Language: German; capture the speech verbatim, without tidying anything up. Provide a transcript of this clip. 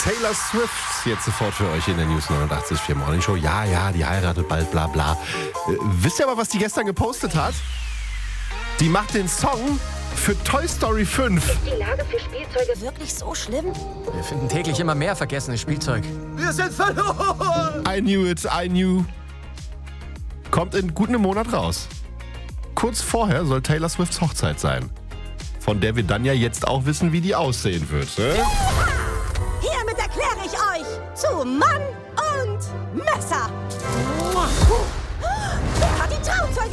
Taylor Swift jetzt sofort für euch in der News neunundachtzig Komma vier Morning Show. Ja, ja, die heiratet bald, bla bla. Äh, wisst ihr aber, was die gestern gepostet hat? Die macht den Song für Toy Story fünf. Ist die Lage für Spielzeuge wirklich so schlimm? Wir finden täglich immer mehr vergessenes Spielzeug. Wir sind verloren! I knew it, I knew. Kommt in gut einem Monat raus. Kurz vorher soll Taylor Swifts Hochzeit sein. Von der wir dann ja jetzt auch wissen, wie die aussehen wird. Ne? Hiermit erkläre ich euch zu Mann und Messer. Wer hat die Trauzeuge